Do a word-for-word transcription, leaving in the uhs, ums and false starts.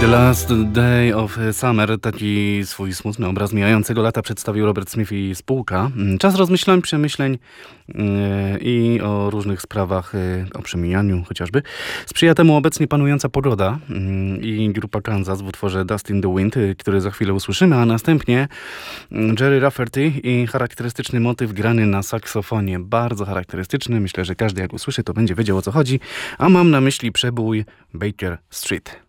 The Last Day of Summer, taki swój smutny obraz mijającego lata przedstawił Robert Smith i spółka. Czas rozmyślań, przemyśleń yy, i o różnych sprawach, yy, o przemijaniu chociażby. Sprzyja temu obecnie panująca pogoda yy, i grupa Kansas w utworze Dust in the Wind, yy, który za chwilę usłyszymy, a następnie yy, Jerry Rafferty i charakterystyczny motyw grany na saksofonie. Bardzo charakterystyczny, myślę, że każdy jak usłyszy, to będzie wiedział o co chodzi, a mam na myśli przebój Baker Street.